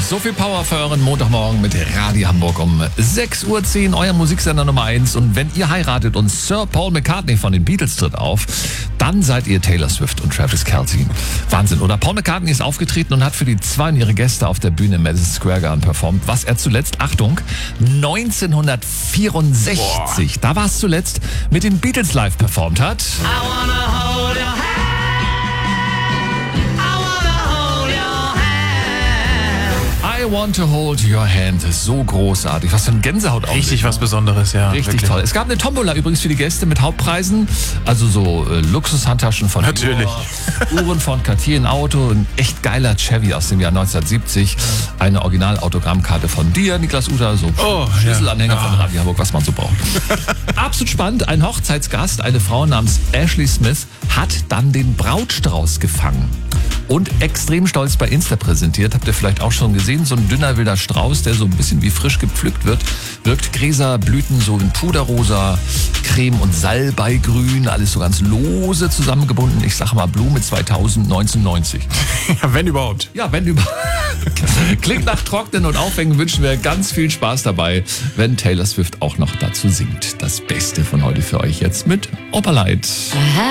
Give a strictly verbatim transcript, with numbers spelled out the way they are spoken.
So viel Power für euren Montagmorgen mit Radio Hamburg um sechs Uhr zehn, euer Musiksender Nummer eins. Und wenn ihr heiratet und Sir Paul McCartney von den Beatles tritt auf, dann seid ihr Taylor Swift und Travis Kelce. Wahnsinn, oder? Paul McCartney ist aufgetreten und hat für die zwei ihre Gäste auf der Bühne im Madison Square Garden performt, was er zuletzt, Achtung, neunzehnhundertvierundsechzig, Boah. da war es zuletzt, mit den Beatles live performt hat. I wanna hold your hand. I want to hold your hand. So großartig. Was für ein Gänsehaut. Richtig was Besonderes, ja. Richtig wirklich. toll. Es gab eine Tombola übrigens für die Gäste mit Hauptpreisen. Also so äh, Luxushandtaschen von Natürlich. Dior, Uhren von Cartier, ein Auto, ein echt geiler Chevy aus dem Jahr neunzehnhundertsiebzig. Eine Original-Autogrammkarte von dir, Niklas Uta, so Oh, Schlüsselanhänger ja. von Radio Hamburg, was man so braucht. Absolut spannend. Ein Hochzeitsgast, eine Frau namens Ashley Smith, hat dann den Brautstrauß gefangen. Und extrem stolz bei Insta präsentiert. Habt ihr vielleicht auch schon gesehen, so ein dünner wilder Strauß, der so ein bisschen wie frisch gepflückt wird. Wirkt Gräser, Blüten so in Puderrosa, Creme und Salbeigrün, alles so ganz lose zusammengebunden. Ich sag mal Blume zweitausend, neunzehnhundertneunzig. Ja, wenn überhaupt. Ja, wenn überhaupt. Klingt nach Trocknen und Aufhängen, wünschen wir ganz viel Spaß dabei, wenn Taylor Swift auch noch dazu singt. Das Beste von heute für euch jetzt mit Opalite.